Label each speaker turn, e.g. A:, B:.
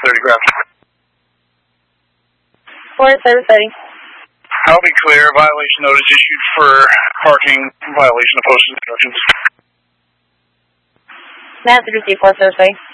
A: 430 ground.
B: 430.
A: I'll be clear. Violation notice issued for parking violation of posted instructions.
B: Master receive 430.